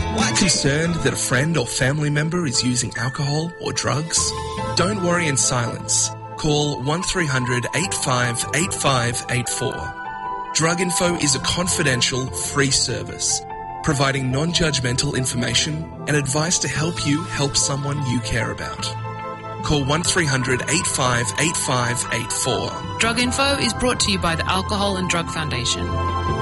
Concerned that a friend or family member is using alcohol or drugs? Don't worry in silence. Call 1300 858584. Drug Info is a confidential, free service, providing non-judgmental information and advice to help you help someone you care about. Call 1300 858584. Drug Info is brought to you by the Alcohol and Drug Foundation.